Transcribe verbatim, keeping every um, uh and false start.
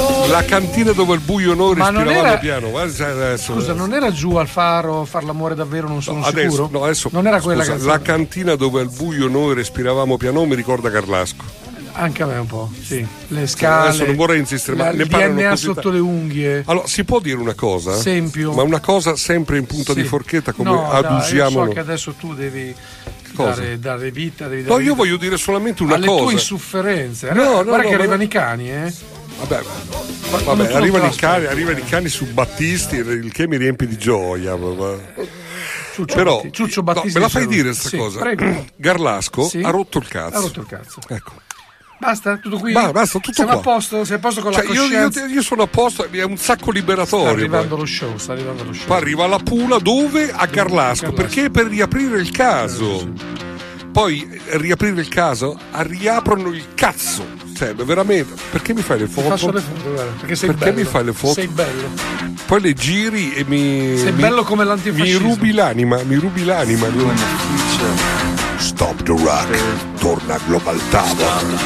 La cantina dove il buio noi Ma non respiravamo era- piano. Guarda, adesso, Scusa, non era giù al faro far l'amore davvero, non sono No, adesso, sicuro? no, adesso, non era quella scusa, canzone. la cantina dove al buio noi respiravamo piano mi ricorda Carlasco. Anche a me un po', sì. Le scale. Adesso non vorrei insistere, ma la- ne il parlano D N A così sotto ta- le unghie. Allora, si può dire una cosa? Esempio. Ma una cosa sempre in punta Sì. di forchetta come no, adusiamo. Dai, io so che adesso tu devi Cosa? dare, dare vita, devi No, dare io vita voglio dire solamente una alle cosa. tue insofferenze. No, no, Guarda no, che ma- arrivano i cani, eh. Vabbè, Quando vabbè tu non arrivano, te i cani, l'aspetti. arrivano i cani su Battisti, il che mi riempie di gioia. ma- Ciuccio, Però, Batti- Ciuccio no, Battisti. me la fai saluto. dire sta Sì, cosa? prego. Garlasco Sì. ha rotto il cazzo. Ha rotto il cazzo. Ecco. Basta, tutto qui? Ba- basta, tutto Siamo qua. a posto? Sei a posto con Cioè, la io, coscienza? io- io sono a posto, è un sacco Sta liberatorio. arrivando poi. lo show, sta arrivando lo show. Poi arriva la Pula dove? A Garlasco, Garlasco. perché per riaprire il caso. Poi eh, riaprire il caso, ah, riaprono il cazzo. Cioè, veramente, perché mi fai le Ti foto? faccio le foto, guarda, perché sei Perché bello. mi fai le foto? Sei bello. Poi le giri e mi. Sei mi- bello come Mi l'antifascismo. rubi l'anima, mi rubi l'anima. Stop the rock, torna Global Tavo.